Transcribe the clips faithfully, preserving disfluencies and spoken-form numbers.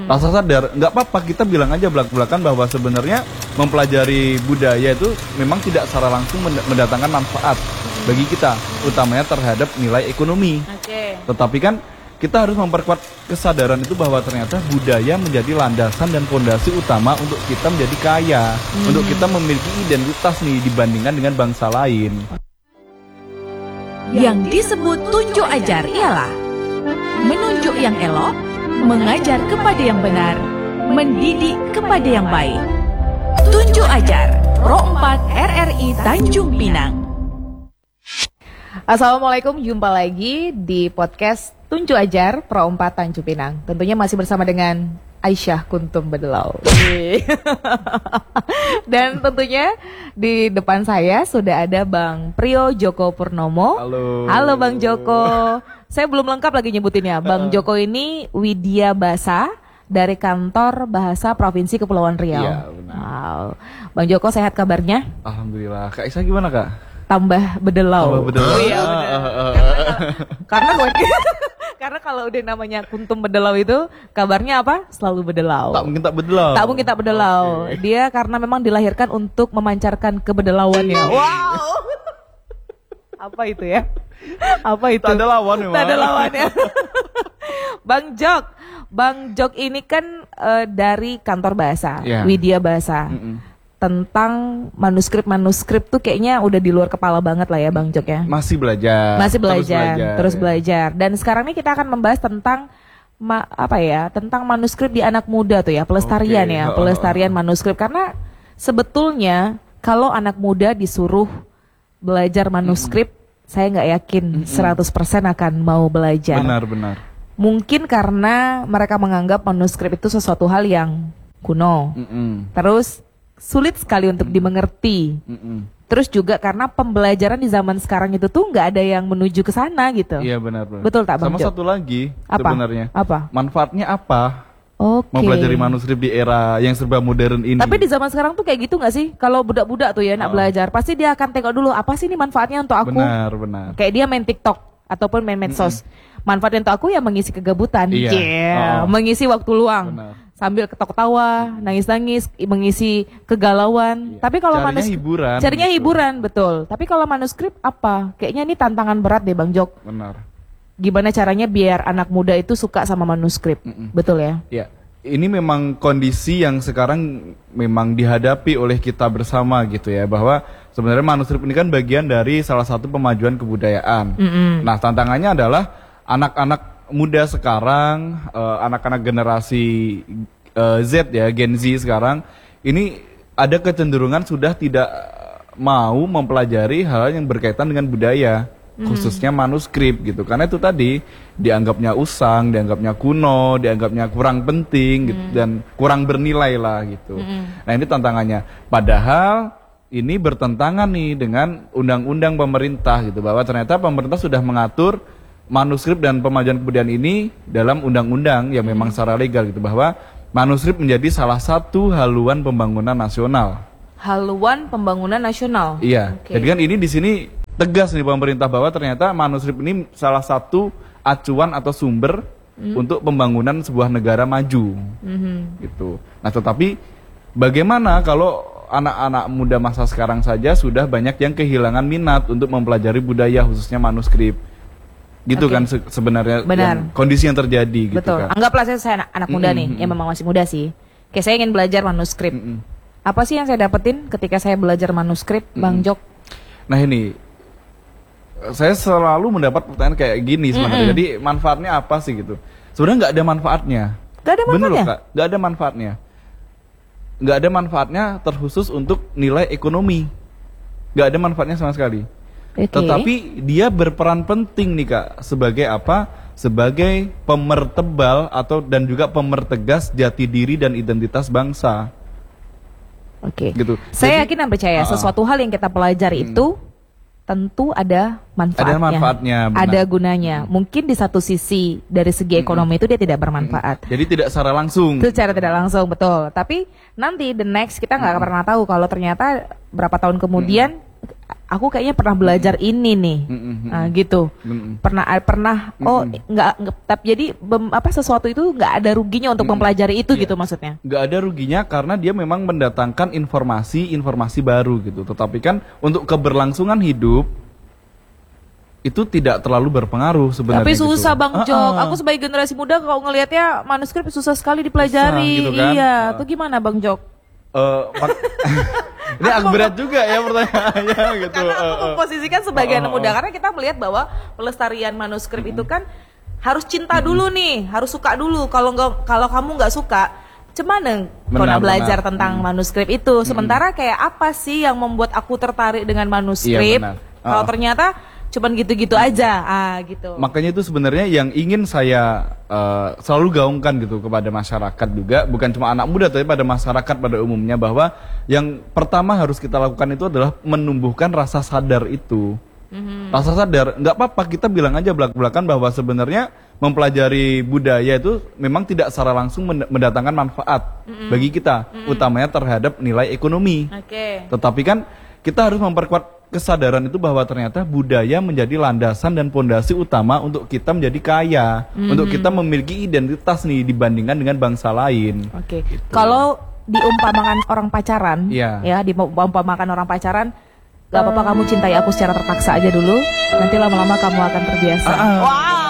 rasa sadar. Nggak apa-apa kita bilang aja belak-belakan bahwa sebenarnya mempelajari budaya itu memang tidak secara langsung mendatangkan manfaat bagi kita, utamanya terhadap nilai ekonomi. Okay. Tetapi kan kita harus memperkuat kesadaran itu bahwa ternyata budaya menjadi landasan dan fondasi utama untuk kita menjadi kaya, hmm. untuk kita memiliki identitas nih dibandingkan dengan bangsa lain. Yang disebut tunjuk ajar ialah menunjuk yang elok, mengajar kepada yang benar, mendidik kepada yang baik. Tunjuk ajar, Pro empat R R I Tanjung Pinang. Assalamualaikum, jumpa lagi di podcast Tunjuk Ajar Pro empat Tanjung Pinang. Tentunya masih bersama dengan Aisyah Kuntum Bedelau. Dan tentunya di depan saya sudah ada Bang Prio Joko Purnomo. Halo. Halo Bang Joko. Saya belum lengkap lagi nyebutinnya. Bang Joko ini Widya Basa dari Kantor Bahasa Provinsi Kepulauan Riau. Iya, benar. Wow. Bang Joko, sehat kabarnya? Alhamdulillah. Kak Aisyah gimana, Kak? Tambah bedelau. Tambah bedelau. Oh, iya, bener. Uh, uh, uh. Karena gue karena kalau udah namanya Kuntum Bedelau itu kabarnya apa? Selalu bedelau. Tak mungkin tak bedelau. Tak mungkin tak bedelau. Okay. Dia karena memang dilahirkan untuk memancarkan kebedelauannya. Wow. Apa itu ya? Apa itu? Tak ada lawan memang. Tak ada lawannya. Bang Jok, Bang Jok ini kan uh, dari Kantor Bahasa, yeah. Widya Basa. Mm-mm. Tentang manuskrip-manuskrip tuh kayaknya udah di luar kepala banget lah ya Bang Jok ya. Masih belajar. Masih belajar, terus belajar. Terus ya. belajar. Dan sekarang ini kita akan membahas tentang ma- apa ya? Tentang manuskrip di anak muda tuh ya, pelestarian okay. ya, pelestarian manuskrip. Karena sebetulnya kalau anak muda disuruh belajar manuskrip, mm-hmm. saya nggak yakin mm-hmm. seratus persen akan mau belajar. Benar-benar. Mungkin karena mereka menganggap manuskrip itu sesuatu hal yang kuno. Mm-hmm. Terus sulit sekali untuk mm. dimengerti. Mm-mm. Terus juga karena pembelajaran di zaman sekarang itu tuh nggak ada yang menuju ke sana gitu. Iya benar benar. Betul tak Bang Sama Jok? Satu lagi apa? Sebenarnya. Apa? Manfaatnya apa? Oke. Okay. Mempelajari manuskrip di era yang serba modern ini. Tapi di zaman sekarang tuh kayak gitu nggak sih? Kalau budak-budak tuh ya nak oh. belajar, pasti dia akan tengok dulu apa sih ini manfaatnya untuk aku. Benar benar. Kayak dia main TikTok ataupun main medsos. Mm-mm. Manfaatnya untuk aku ya mengisi kegabutan. Iya. Yeah. Oh. Mengisi waktu luang. Benar. Sambil ketawa-tawa, nangis-nangis, mengisi kegalauan. Iya. Tapi kalau manuskrip hiburan. Carinya gitu. hiburan, betul. Tapi kalau manuskrip apa? Kayaknya ini tantangan berat deh Bang Jok. Benar. Gimana caranya biar anak muda itu suka sama manuskrip? Mm-mm. Betul ya? Iya. Ini memang kondisi yang sekarang memang dihadapi oleh kita bersama gitu ya, bahwa sebenarnya manuskrip ini kan bagian dari salah satu pemajuan kebudayaan. Mm-mm. Nah, tantangannya adalah anak-anak muda sekarang, uh, anak-anak generasi uh, Z ya, Gen Z sekarang, ini ada kecenderungan sudah tidak mau mempelajari hal yang berkaitan dengan budaya, mm. khususnya manuskrip gitu. Karena itu tadi dianggapnya usang, dianggapnya kuno, dianggapnya kurang penting gitu, mm. dan kurang bernilai lah gitu. Mm. Nah ini tantangannya. Padahal ini bertentangan nih dengan undang-undang pemerintah gitu, bahwa ternyata pemerintah sudah mengatur manuskrip dan pemajuan kebudayaan ini dalam undang-undang yang memang secara legal gitu, bahwa manuskrip menjadi salah satu haluan pembangunan nasional. Haluan pembangunan nasional. Iya. Okay. Jadi kan ini di sini tegas nih pemerintah bahwa ternyata manuskrip ini salah satu acuan atau sumber mm. untuk pembangunan sebuah negara maju. Mm-hmm. Gitu. Nah, tetapi bagaimana kalau anak-anak muda masa sekarang saja sudah banyak yang kehilangan minat untuk mempelajari budaya khususnya manuskrip. Gitu okay. kan se- sebenarnya yang, kondisi yang terjadi. Betul. Gitu kan. Anggaplah saya, saya anak, anak muda mm-hmm. nih, yang memang masih muda sih. Kayak saya ingin belajar manuskrip. Mm-hmm. Apa sih yang saya dapetin ketika saya belajar manuskrip, mm-hmm. Bang Jok? Nah ini, saya selalu mendapat pertanyaan kayak gini sebenarnya. Mm-hmm. Jadi manfaatnya apa sih gitu? Sebenarnya nggak ada manfaatnya. Nggak ada manfaatnya? Bener loh Kak, nggak ada manfaatnya. Nggak ada manfaatnya terkhusus untuk nilai ekonomi. Nggak ada manfaatnya sama sekali. Okay. Tetapi dia berperan penting nih Kak, sebagai apa? Sebagai pemertebal atau dan juga pemertegas jati diri dan identitas bangsa. Oke. Okay. Gitu. Saya Jadi, yakin dan percaya uh, sesuatu hal yang kita pelajari hmm. itu tentu ada manfaatnya. Ada manfaatnya, benar. Ada gunanya. Hmm. Mungkin di satu sisi dari segi ekonomi hmm. itu dia tidak bermanfaat. Hmm. Jadi tidak secara langsung. Secara tidak langsung, betul. Tapi nanti the next kita nggak hmm. pernah tahu kalau ternyata berapa tahun kemudian hmm. aku kayaknya pernah belajar mm. ini nih, mm -mm. Nah, gitu. Mm -mm. Pernah pernah oh mm -mm. nggak tapi jadi bem, apa sesuatu itu nggak ada ruginya untuk mm -mm. mempelajari itu yeah. gitu maksudnya? Nggak ada ruginya karena dia memang mendatangkan informasi-informasi baru gitu. Tetapi kan untuk keberlangsungan hidup itu tidak terlalu berpengaruh sebenarnya. Tapi susah gitu. Bang Jok. Uh -uh. Aku sebagai generasi muda kalau ngelihatnya manuskrip susah sekali dipelajari. Susah, gitu kan? Iya, uh. tuh gimana Bang Jok? Uh, ini agak berat juga ya pertanyaannya gitu. Karena aku memposisikan sebagai anak muda karena kita melihat bahwa pelestarian manuskrip mm-hmm. itu kan harus cinta mm-hmm. dulu nih, harus suka dulu. Kalau nggak kalau kamu nggak suka, cemana kau nak belajar benar. tentang mm. manuskrip itu. Sementara kayak apa sih yang membuat aku tertarik dengan manuskrip? Iya, uh. Kalau ternyata cuman gitu-gitu aja, ah gitu. Makanya itu sebenarnya yang ingin saya uh, selalu gaungkan gitu kepada masyarakat juga, bukan cuma anak muda tapi pada masyarakat pada umumnya, bahwa yang pertama harus kita lakukan itu adalah menumbuhkan rasa sadar itu. Mm-hmm. Rasa sadar, nggak apa-apa kita bilang aja belak-belakan bahwa sebenarnya mempelajari budaya itu memang tidak secara langsung mendatangkan manfaat mm-hmm. bagi kita, mm-hmm. utamanya terhadap nilai ekonomi. Okay. Tetapi kan kita harus memperkuat kesadaran itu bahwa ternyata budaya menjadi landasan dan pondasi utama untuk kita menjadi kaya, mm-hmm. untuk kita memiliki identitas nih dibandingkan dengan bangsa lain. Oke. Okay. Gitu. Kalau diumpamakan orang pacaran, yeah. ya diumpamakan orang pacaran, gak apa-apa kamu cintai aku secara terpaksa aja dulu, nanti lama-lama kamu akan terbiasa. Ah, ah.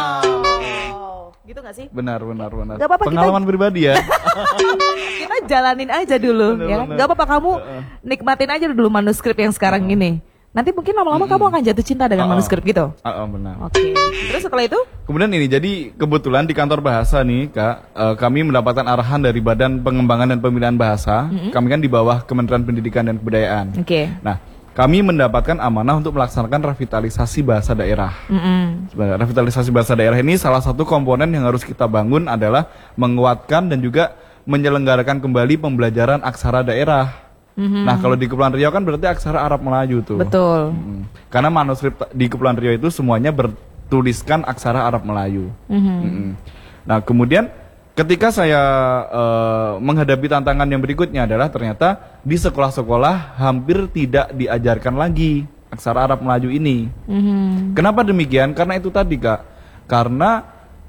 Wow, gitu gak sih? Benar, benar, benar. Gak apa-apa, pengalaman kita, pribadi ya. Kita jalanin aja dulu, benar, ya. Benar. Gak apa-apa kamu nikmatin aja dulu manuskrip yang sekarang uh. ini. Nanti mungkin lama-lama mm-hmm. kamu akan jatuh cinta dengan uh, manuskrip gitu. Uh, uh, benar. Oke. Okay. Terus setelah itu? Kemudian ini, jadi kebetulan di kantor bahasa nih Kak, uh, kami mendapatkan arahan dari Badan Pengembangan dan Pembinaan Bahasa. Mm-hmm. Kami kan di bawah Kementerian Pendidikan dan Kebudayaan. Oke. Okay. Nah, kami mendapatkan amanah untuk melaksanakan revitalisasi bahasa daerah. Mm-hmm. Sebenarnya revitalisasi bahasa daerah ini salah satu komponen yang harus kita bangun adalah menguatkan dan juga menyelenggarakan kembali pembelajaran aksara daerah. Mm-hmm. Nah, kalau di Kepulauan Riau kan berarti aksara Arab Melayu tuh. Betul. Mm-hmm. Karena manuskrip di Kepulauan Riau itu semuanya bertuliskan aksara Arab Melayu. Mm-hmm. Mm-hmm. Nah, kemudian ketika saya uh, menghadapi tantangan yang berikutnya adalah ternyata di sekolah-sekolah hampir tidak diajarkan lagi aksara Arab Melayu ini. Mm-hmm. Kenapa demikian? Karena itu tadi Kak. Karena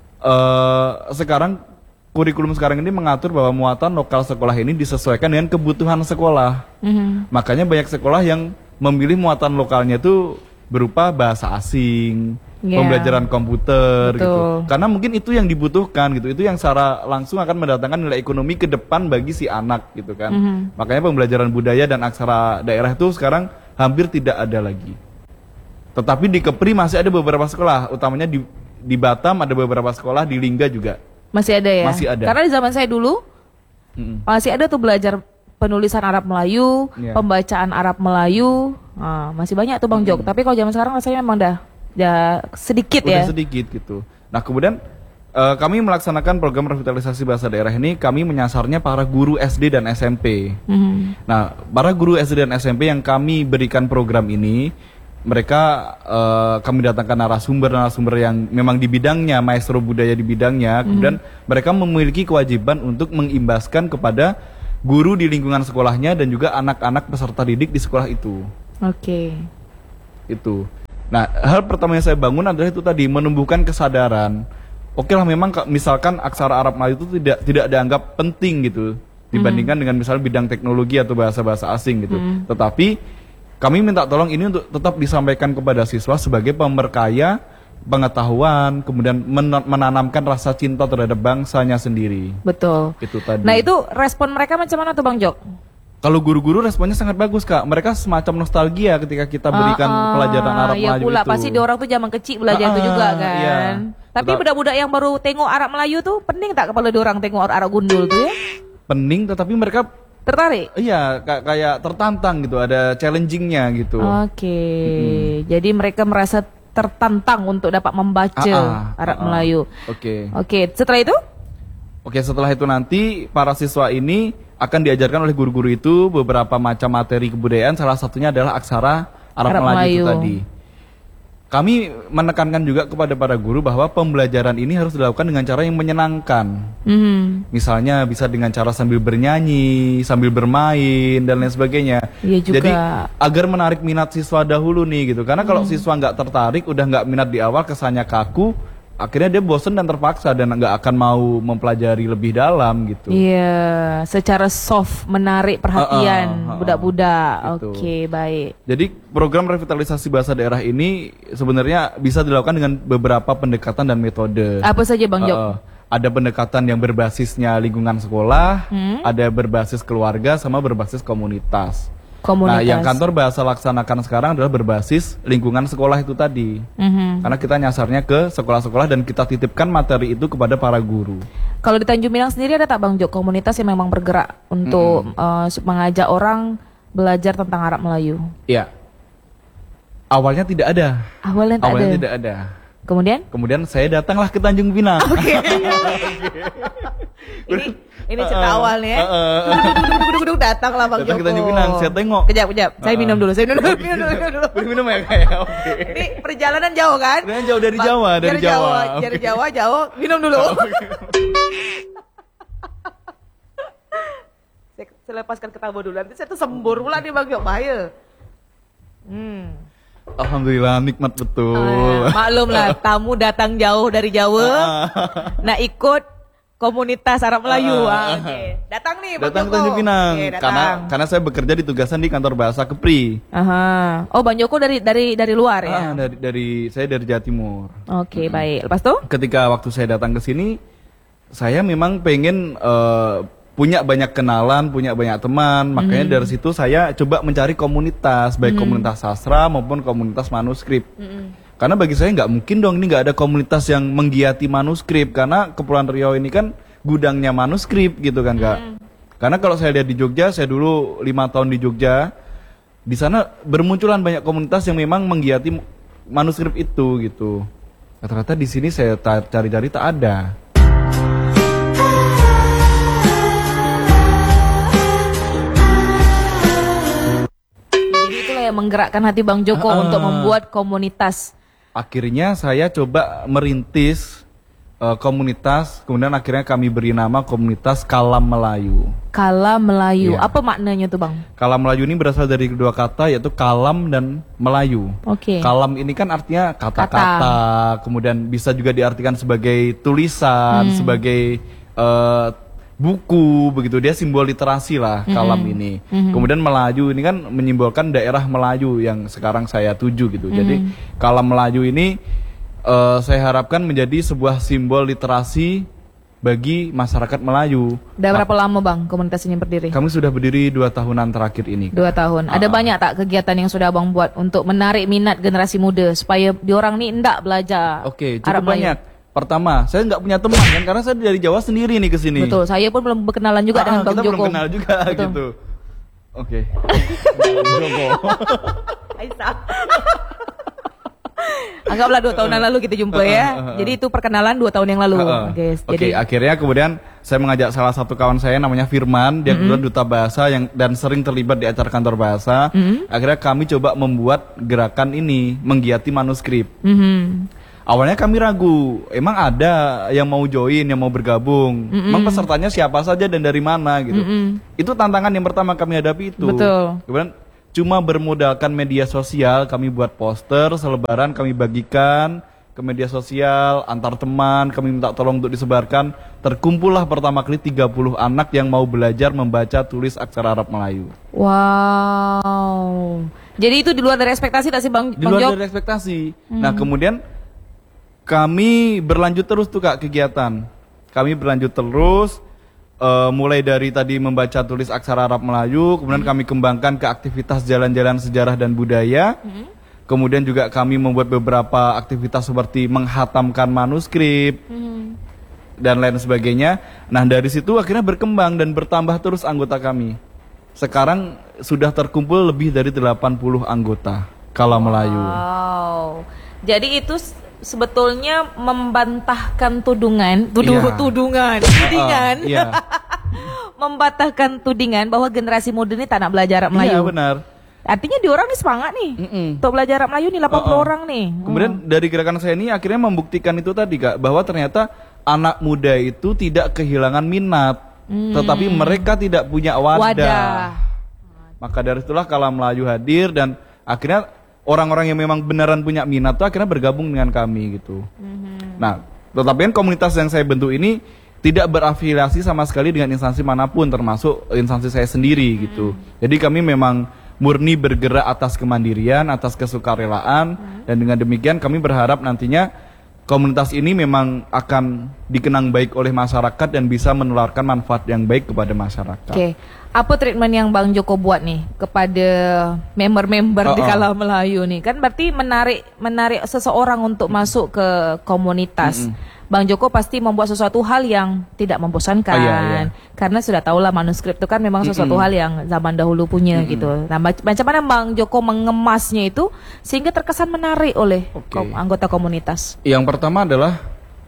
uh, sekarang kurikulum sekarang ini mengatur bahwa muatan lokal sekolah ini disesuaikan dengan kebutuhan sekolah. Mm-hmm. Makanya banyak sekolah yang memilih muatan lokalnya itu berupa bahasa asing, yeah. pembelajaran komputer. Betul. Gitu. Karena mungkin itu yang dibutuhkan gitu. Itu yang secara langsung akan mendatangkan nilai ekonomi ke depan bagi si anak gitu kan. Mm-hmm. Makanya pembelajaran budaya dan aksara daerah itu sekarang hampir tidak ada lagi. Tetapi di Kepri masih ada beberapa sekolah, utamanya di di Batam ada beberapa sekolah, di Lingga juga. Masih ada ya? Masih ada. Karena di zaman saya dulu mm-hmm. masih ada tuh belajar penulisan Arab Melayu, yeah. pembacaan Arab Melayu, nah, masih banyak tuh Bang mm-hmm. Jok. Tapi kalau zaman sekarang rasanya memang dah, dah sedikit Udah ya. Udah sedikit gitu. Nah kemudian uh, kami melaksanakan program revitalisasi bahasa daerah ini, kami menyasarnya para guru S D dan S M P. Mm-hmm. Nah para guru S D dan S M P yang kami berikan program ini, mereka uh, kami datangkan narasumber-narasumber yang memang di bidangnya, maestro budaya di bidangnya, mm-hmm. kemudian mereka memiliki kewajiban untuk mengimbaskan kepada guru di lingkungan sekolahnya dan juga anak-anak peserta didik di sekolah itu. Oke. Okay. Itu. Nah, hal pertama yang saya bangun adalah itu tadi, menumbuhkan kesadaran. Oke lah, memang misalkan aksara Arab Melayu itu tidak tidak dianggap penting gitu dibandingkan mm-hmm. dengan misalnya bidang teknologi atau bahasa-bahasa asing gitu. Mm-hmm. Tetapi kami minta tolong ini untuk tetap disampaikan kepada siswa sebagai pemerkaya pengetahuan, kemudian men- menanamkan rasa cinta terhadap bangsanya sendiri. Betul. Itu tadi. Nah itu respon mereka macam mana tuh Bang Jok? Kalau guru-guru responnya sangat bagus Kak. Mereka semacam nostalgia ketika kita berikan uh, uh, pelajaran Arab ya Melayu pula, itu. Pasti di orang tuh zaman kecil belajar uh, itu juga kan. Iya. Tapi Tetap. budak-budak yang baru tengok Arab Melayu tuh pening tak kepala di orang tengok Arab gundul tuh ya? Pening, tetapi mereka tertarik? Iya, k- kayak tertantang gitu, ada challengingnya gitu. Oke, okay. mm-hmm. Jadi mereka merasa tertantang untuk dapat membaca ah, ah, Arab ah, Melayu. Oke. Okay. Oke, okay. Setelah itu? Oke, okay, setelah itu nanti para siswa ini akan diajarkan oleh guru-guru itu beberapa macam materi kebudayaan, salah satunya adalah aksara Arab, Arab Melayu, Melayu itu tadi. kami menekankan juga kepada para guru bahwa pembelajaran ini harus dilakukan dengan cara yang menyenangkan. Mm-hmm. Misalnya bisa dengan cara sambil bernyanyi, sambil bermain dan lain sebagainya. Iya juga. Jadi agar menarik minat siswa dahulu nih gitu. Karena kalau mm. siswa nggak tertarik, udah nggak minat di awal, kesannya kaku, akhirnya dia bosen dan terpaksa dan nggak akan mau mempelajari lebih dalam gitu. Iya, secara soft menarik perhatian uh, uh, uh, budak-budak. Gitu. Oke, baik. Jadi program revitalisasi bahasa daerah ini sebenarnya bisa dilakukan dengan beberapa pendekatan dan metode. Apa saja Bang Jok? Uh, uh, ada pendekatan yang berbasisnya lingkungan sekolah, hmm? ada berbasis keluarga, sama berbasis komunitas. Komunitas. Nah, yang kantor bahasa laksanakan sekarang adalah berbasis lingkungan sekolah itu tadi. Mm-hmm. Karena kita nyasarnya ke sekolah-sekolah dan kita titipkan materi itu kepada para guru. Kalau di Tanjung Pinang sendiri ada tak Bang Jok komunitas yang memang bergerak untuk mm-hmm. uh, mengajak orang belajar tentang Arab Melayu? Iya. Awalnya tidak ada. Awalnya, tak Awalnya ada. tidak ada. Kemudian? Kemudian saya datanglah ke Tanjung Pinang. Oke. Ini ini cerita uh, awalnya. Uh, uh, uh. Duduk-duduk datanglah Bang Joko. Datang ke Tanjung Pinang, saya tengok. Kejap, kejap. Saya minum dulu. Saya minum dulu. Minum dulu. Minum dulu. Minum ya kayak. Oke. Ini perjalanan jauh kan? Perjalanan jauh dari Jawa, dari Jawa. Jawa. Dari Jawa, jauh. Minum dulu. Saya lepaskan ketawa dulu. Nanti saya tuh sembur pula nih Bang Joko. Bahaya. Hmm. Alhamdulillah nikmat betul. Uh, maklum lah, tamu datang jauh dari Jawa, nah ikut komunitas Arab Melayu. Ah, okay. Datang nih, Bang datang Joko. ke Tanjung Pinang. Okay, karena karena saya bekerja di tugasan di kantor bahasa Kepri. Aha. Oh, Bang Joko dari dari dari luar ya? Ah, dari dari saya dari Jawa Timur. Oke, okay, hmm. baik. Lepas tuh? Ketika waktu saya datang ke sini, saya memang pengen uh, punya banyak kenalan, punya banyak teman, makanya mm. dari situ saya coba mencari komunitas, baik mm. komunitas sastra maupun komunitas manuskrip. Mm. Karena bagi saya nggak mungkin dong ini nggak ada komunitas yang menggiati manuskrip, karena Kepulauan Riau ini kan gudangnya manuskrip gitu kan Kak. Mm. Karena kalau saya lihat di Jogja, saya dulu lima tahun di Jogja, di sana bermunculan banyak komunitas yang memang menggiati manuskrip itu gitu. Rata-rata di sini saya cari-cari tak ada. Menggerakkan hati Bang Joko uh, untuk membuat komunitas. Akhirnya saya coba merintis uh, komunitas, kemudian akhirnya kami beri nama komunitas Kalam Melayu. Kalam Melayu, iya. Apa maknanya tuh Bang? Kalam Melayu ini berasal dari kedua kata, yaitu kalam dan Melayu. Oke. Okay. Kalam ini kan artinya kata-kata, kemudian bisa juga diartikan sebagai tulisan, hmm. sebagai uh, buku, begitu, dia simbol literasi lah kalam mm-hmm. ini. Mm-hmm. Kemudian Melayu ini kan menyimbolkan daerah Melayu yang sekarang saya tuju gitu. Mm-hmm. Jadi kalam Melayu ini uh, saya harapkan menjadi sebuah simbol literasi bagi masyarakat Melayu. Udah berapa lama Bang komunitas ini berdiri? Kami sudah berdiri dua tahunan terakhir ini. Dua tahun. Ada uh. banyak tak kegiatan yang sudah Abang buat untuk menarik minat generasi muda supaya diorang nih enggak belajar? Oke, okay, cukup banyak. Pertama, saya nggak punya teman kan, karena saya dari Jawa sendiri nih ke sini. Betul, saya pun belum berkenalan juga ah, dengan Bang Joko. Kita belum kenal juga. Betul. Gitu. Oke. Okay. Joko. Aisyah. Anggaplah dua tahun yang lalu kita jumpa ya. Jadi itu perkenalan dua tahun yang lalu. Oke, okay, jadi... okay, akhirnya kemudian saya mengajak salah satu kawan saya namanya Firman, dia mm-hmm. duta bahasa yang dan sering terlibat di acara kantor bahasa. Mm-hmm. Akhirnya kami coba membuat gerakan ini, menggiati manuskrip. Mm-hmm. Awalnya kami ragu, emang ada yang mau join, yang mau bergabung, mm-mm. emang pesertanya siapa saja dan dari mana gitu. Mm-mm. Itu tantangan yang pertama kami hadapi itu. Betul. Kemudian cuma bermodalkan media sosial, kami buat poster, selebaran kami bagikan ke media sosial, antar teman, kami minta tolong untuk disebarkan. Terkumpullah pertama kali tiga puluh anak yang mau belajar membaca tulis aksara Arab Melayu. Wow. Jadi itu di luar dari ekspektasi tak sih Bang? Di luar dari ekspektasi. Hmm. Nah kemudian kami berlanjut terus tuh Kak kegiatan. Kami berlanjut terus uh, mulai dari tadi membaca tulis aksara Arab Melayu, kemudian hmm. kami kembangkan ke aktivitas jalan-jalan sejarah dan budaya. Hmm. Kemudian juga kami membuat beberapa aktivitas seperti menghatamkan manuskrip hmm. dan lain sebagainya. Nah, dari situ akhirnya berkembang dan bertambah terus anggota kami. Sekarang sudah terkumpul lebih dari delapan puluh anggota Kalam Melayu. Wow. Jadi itu sebetulnya membantahkan tudungan, tuduh yeah. tudungan, tudingan, uh, yeah. membantahkan tudingan bahwa generasi muda ini tak nak belajar Arab Melayu. Iya benar. Artinya di orang nih semangat nih Mm-mm. untuk belajar Arab Melayu nih delapan puluh Uh-uh. orang nih. Kemudian Hmm. dari gerakan saya ini akhirnya membuktikan itu tadi Kak, bahwa ternyata anak muda itu tidak kehilangan minat, Hmm. tetapi mereka tidak punya wadah. Wadah. Maka dari itulah Kalam Melayu hadir dan akhirnya orang-orang yang memang beneran punya minat tuh akhirnya bergabung dengan kami gitu. Hmm. Nah, tetapi kan komunitas yang saya bentuk ini tidak berafiliasi sama sekali dengan instansi manapun, termasuk instansi saya sendiri gitu. Jadi kami memang murni bergerak atas kemandirian, atas kesukarelaan, dan dengan demikian kami berharap nantinya komunitas ini memang akan dikenang baik oleh masyarakat dan bisa menularkan manfaat yang baik kepada masyarakat. Oke, apa treatment yang Bang Joko buat nih kepada member-member di Oh, oh. Kalam Melayu nih? Kan berarti menarik menarik seseorang untuk masuk ke komunitas. Bang Joko pasti membuat sesuatu hal yang tidak membosankan, Oh, iya, iya. karena sudah tahulah manuskrip itu kan memang sesuatu Mm-mm. hal yang zaman dahulu punya Mm-mm. gitu. Nah, mac- macam mana Bang Joko mengemasnya itu sehingga terkesan menarik oleh Oke. kom- anggota komunitas? Yang pertama adalah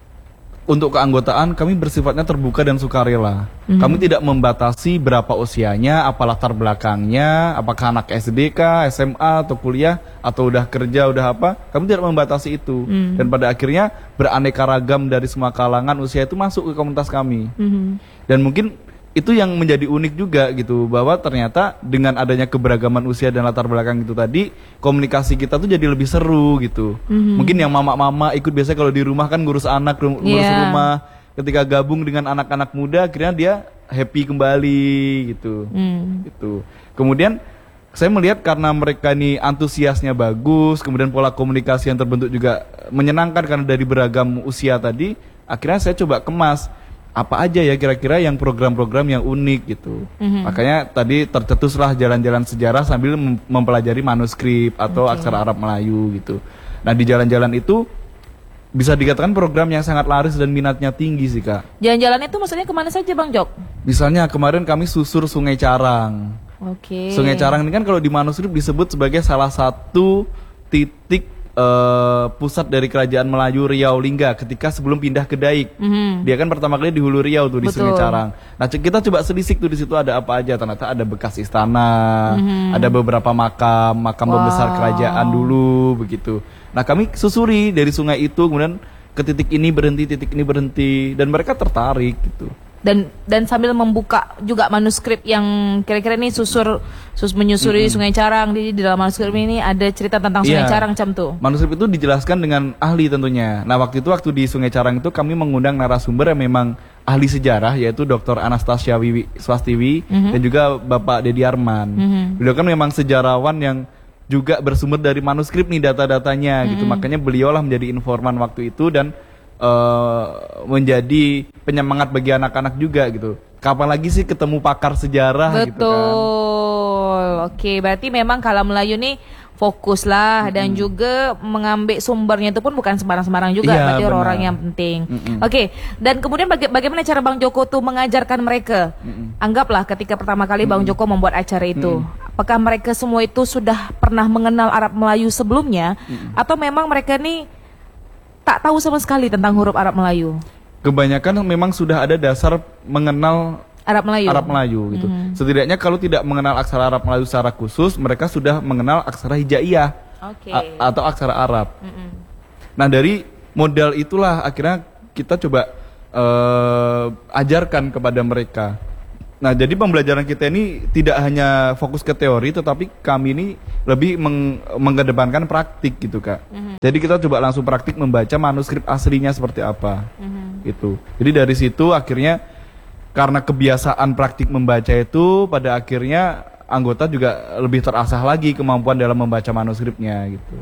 untuk keanggotaan kami bersifatnya terbuka dan sukarela. Mhm. Kami tidak membatasi berapa usianya, apa latar belakangnya, apakah anak S D K, S M A atau kuliah atau udah kerja, udah apa. Kami tidak membatasi itu. Mhm. Dan pada akhirnya beraneka ragam dari semua kalangan usia itu masuk ke komunitas kami. Mhm. Dan mungkin itu yang menjadi unik juga gitu, bahwa ternyata dengan adanya keberagaman usia dan latar belakang itu tadi, komunikasi kita tuh jadi lebih seru gitu. Mhm. Mungkin yang mama-mama ikut biasanya kalau di rumah kan ngurus anak, ru- ngurus Iya. rumah. Ketika gabung dengan anak-anak muda, akhirnya dia happy kembali gitu. Hmm. Gitu. Kemudian saya melihat karena mereka ini antusiasnya bagus, kemudian pola komunikasi yang terbentuk juga menyenangkan karena dari beragam usia tadi, akhirnya saya coba kemas apa aja ya kira-kira yang program-program yang unik gitu. Mhm. Makanya tadi tercetuslah jalan-jalan sejarah sambil mem- mempelajari manuskrip atau Oke. aksara Arab Melayu gitu. Nah di jalan-jalan itu bisa dikatakan program yang sangat laris dan minatnya tinggi sih Kak. Jalan-jalan itu maksudnya kemana saja Bang Jok? Misalnya kemarin kami susur Sungai Carang. Oke. Sungai Carang ini kan kalau di manuskrip disebut sebagai salah satu titik eh, pusat dari kerajaan Melayu Riau Lingga ketika sebelum pindah ke Daik. Mhm. Dia kan pertama kali di Hulu Riau tuh di Betul. Sungai Carang. Nah c- kita coba selisik tuh di situ ada apa aja. Ternyata ada bekas istana, Mhm. ada beberapa makam, makam Wow. pembesar kerajaan dulu begitu. Nah kami susuri dari sungai itu kemudian ke titik ini berhenti, titik ini berhenti dan mereka tertarik gitu. Dan dan sambil membuka juga manuskrip yang kira-kira ini susur sus menyusuri Sungai Carang, di, di dalam manuskrip ini ada cerita tentang Sungai Iya. Carang macam tuh. Manuskrip itu dijelaskan dengan ahli tentunya. Nah waktu itu waktu di Sungai Carang itu kami mengundang narasumber yang memang ahli sejarah yaitu Doktor Anastasia Wiwi Swastiwi Mhm. dan juga Bapak Dedi Arman. Mhm. Beliau kan memang sejarawan yang juga bersumber dari manuskrip nih data-datanya gitu. Makanya beliaulah menjadi informan waktu itu dan eh, menjadi penyemangat bagi anak-anak juga gitu. Kapan lagi sih ketemu pakar sejarah gitu kan. Betul. Oke, berarti memang Kalam Melayu nih fokus lah dan juga mengambil sumbernya itu pun bukan sembarang-sembarang juga, Iya, berarti benar. orang-orang yang penting. Mm-mm. Oke, dan kemudian baga- bagaimana cara Bang Joko tuh mengajarkan mereka? Anggaplah ketika pertama kali Bang Joko membuat acara itu, apakah mereka semua itu sudah pernah mengenal Arab Melayu sebelumnya atau memang mereka nih tak tahu sama sekali tentang huruf Arab Melayu? Kebanyakan memang sudah ada dasar mengenal Arab Melayu. Arab Melayu gitu. Setidaknya kalau tidak mengenal aksara Arab Melayu secara khusus, mereka sudah mengenal aksara hijaiyah Oke. a- atau aksara Arab. Mm-mm. Nah dari modal itulah akhirnya kita coba eh, ajarkan kepada mereka. Nah jadi pembelajaran kita ini tidak hanya fokus ke teori, tetapi kami ini lebih meng- mengedepankan praktik gitu Kak. Jadi kita coba langsung praktik membaca manuskrip aslinya seperti apa gitu. Jadi dari situ akhirnya karena kebiasaan praktik membaca itu pada akhirnya anggota juga lebih terasah lagi kemampuan dalam membaca manuskripnya gitu.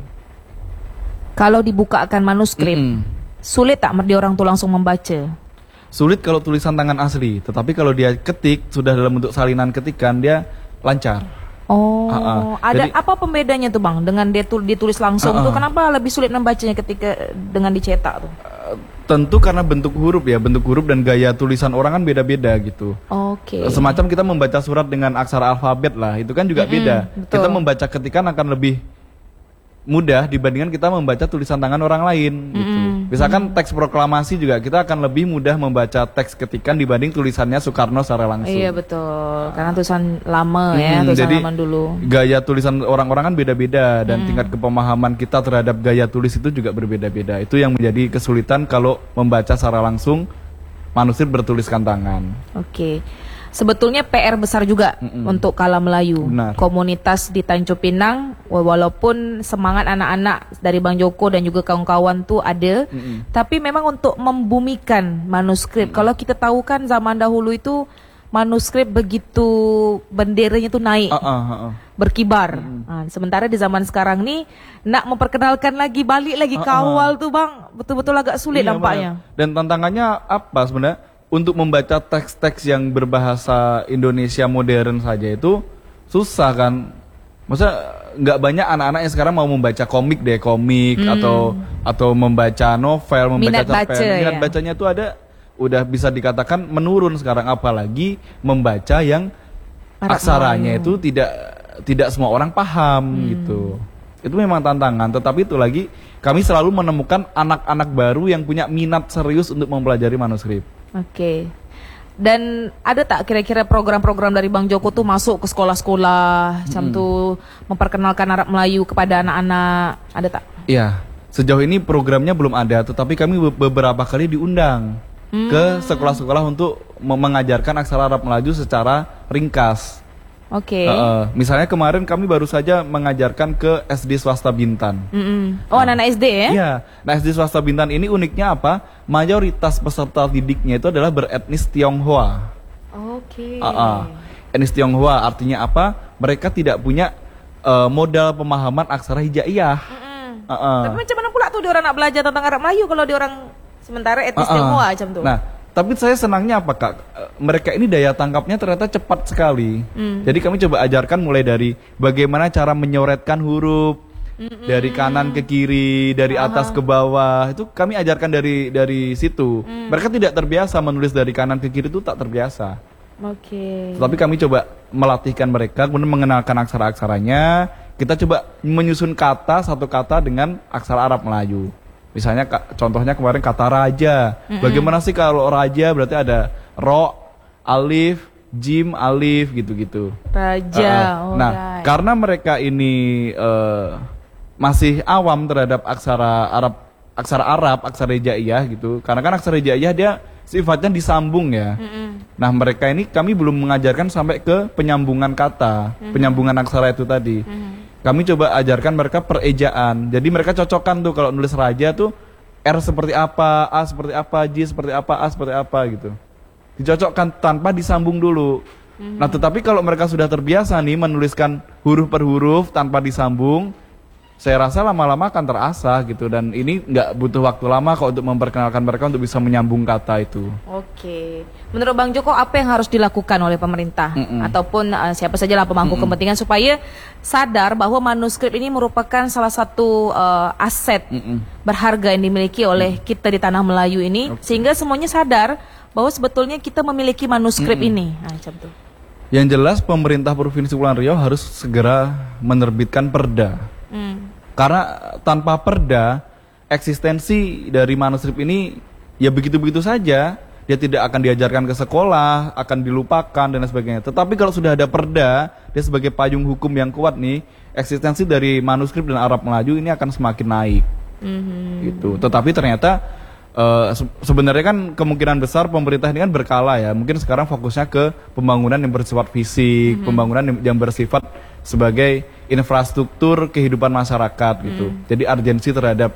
Kalau dibukakan manuskrip, Mm-mm. sulit tak dia orang tuh langsung membaca? Sulit kalau tulisan tangan asli, tetapi kalau dia ketik sudah dalam bentuk salinan ketikan dia lancar. Oh, Ah, ah. ada Jadi- apa pembedanya tuh Bang dengan dia tul- ditulis langsung Ah, tuh ah. kenapa lebih sulit membacanya ketika dengan dicetak tuh? Eh, Tentu karena bentuk huruf ya, bentuk huruf dan gaya tulisan orang kan beda-beda gitu. Oke. Semacam kita membaca surat dengan aksara alfabet lah, itu kan juga Mm-mm, beda. betul. Kita membaca ketikan akan lebih mudah dibandingkan kita membaca tulisan tangan orang lain gitu. Mm-mm. Misalkan teks proklamasi juga kita akan lebih mudah membaca teks ketikan dibanding tulisannya Soekarno secara langsung. Iya betul, karena tulisan lama ya, Hmm, tulisan jadi lama dulu. gaya tulisan orang-orang kan beda-beda dan tingkat kepemahaman kita terhadap gaya tulis itu juga berbeda-beda. Itu yang menjadi kesulitan kalau membaca secara langsung manuskrip bertuliskan tangan. Oke. Sebetulnya P R besar juga Mm-mm. untuk Kala Melayu. Benar. Komunitas di Tanjung Pinang, walaupun semangat anak-anak dari Bang Joko dan juga kawan-kawan tuh ada, Mm-mm. tapi memang untuk membumikan manuskrip. Kalau kita tahu kan zaman dahulu itu manuskrip begitu benderanya tuh naik, Uh, uh, uh, uh. berkibar. Nah, sementara di zaman sekarang nih nak memperkenalkan lagi, balik lagi Uh-uh. kawal tuh Bang, betul-betul agak sulit Iya, nampaknya. benar. Dan tantangannya apa sebenarnya? Untuk membaca teks-teks yang berbahasa Indonesia modern saja itu susah kan. Maksudnya nggak banyak anak-anak yang sekarang mau membaca komik deh, komik Hmm. atau atau membaca novel, membaca Minat baca, cerpen. Minat ya. bacanya itu ada, udah bisa dikatakan menurun sekarang, apalagi membaca yang Arab aksaranya Melayu. itu tidak tidak semua orang paham gitu. Itu memang tantangan, tetapi itu lagi kami selalu menemukan anak-anak baru yang punya minat serius untuk mempelajari manuskrip. Oke. Dan ada tak kira-kira program-program dari Bang Joko tuh masuk ke sekolah-sekolah, macam tuh memperkenalkan Arab Melayu kepada anak-anak, ada tak? Iya, sejauh ini programnya belum ada, tetapi kami be- beberapa kali diundang ke sekolah-sekolah untuk me- mengajarkan aksara Arab Melayu secara ringkas. Oke. Uh, misalnya kemarin kami baru saja mengajarkan ke S D swasta Bintan. Mm-mm. Oh, anak-anak S D ya? Iya, nah S D swasta Bintan ini uniknya apa? Mayoritas peserta didiknya itu adalah beretnis Tionghoa. Oke. Uh, uh. Etnis Tionghoa artinya apa? Mereka tidak punya uh, modal pemahaman aksara hijaiyah. Mm-mm. Uh, uh. Tapi macam mana pula tuh dia orang nak belajar tentang Arab Melayu kalau dia orang sementara etnis Uh-uh. Tionghoa macam tuh? Nah, tapi saya senangnya apa Kak? Eh, Mereka ini daya tangkapnya ternyata cepat sekali. Hmm. Jadi kami coba ajarkan mulai dari bagaimana cara menyoretkan huruf dari kanan ke kiri, dari atas ke bawah. Itu kami ajarkan dari dari situ. Hmm. Mereka tidak terbiasa menulis dari kanan ke kiri, itu tak terbiasa. Oke. Tapi kami coba melatihkan mereka, kemudian mengenalkan aksara-aksaranya. Kita coba menyusun kata satu kata dengan aksara Arab Melayu. Misalnya ka- contohnya kemarin kata raja. Bagaimana sih kalau raja berarti ada ro, alif, jim, alif gitu-gitu. Raja. Uh, nah, alright. karena mereka ini uh, masih awam terhadap aksara Arab, aksara Arab, aksara hijaiyah gitu. Karena kan aksara hijaiyah dia sifatnya disambung ya. Mm-mm. Nah, mereka ini kami belum mengajarkan sampai ke penyambungan kata, penyambungan aksara itu tadi. Kami coba ajarkan mereka perejaan. Jadi mereka cocokkan tuh kalau nulis raja tuh R seperti apa, A seperti apa, J seperti apa, A seperti apa gitu. Dicocokkan tanpa disambung dulu. Nah, tetapi kalau mereka sudah terbiasa nih menuliskan huruf per huruf tanpa disambung, saya rasa lama-lama akan terasah gitu, dan ini nggak butuh waktu lama kok untuk memperkenalkan mereka untuk bisa menyambung kata itu. Oke. Menurut Bang Joko apa yang harus dilakukan oleh pemerintah Mm-mm. ataupun uh, siapa sajalah pemangku kepentingan supaya sadar bahwa manuskrip ini merupakan salah satu uh, aset Mm-mm. berharga yang dimiliki oleh kita di tanah Melayu ini, Oke. sehingga semuanya sadar bahwa sebetulnya kita memiliki manuskrip ini. Nah, macam tuh. Yang jelas pemerintah Provinsi Kepulauan Riau harus segera menerbitkan perda. Hmm. Karena tanpa perda, eksistensi dari manuskrip ini ya begitu-begitu saja. Dia tidak akan diajarkan ke sekolah, akan dilupakan dan lain sebagainya. Tetapi kalau sudah ada perda, dia sebagai payung hukum yang kuat nih, eksistensi dari manuskrip dan Arab Melayu ini akan semakin naik. Mhm. Gitu. Tetapi ternyata eh, se- sebenarnya kan kemungkinan besar pemerintah ini kan berkala ya. Mungkin sekarang fokusnya ke pembangunan yang bersifat fisik, pembangunan yang, yang bersifat sebagai infrastruktur kehidupan masyarakat gitu. Jadi urgensi terhadap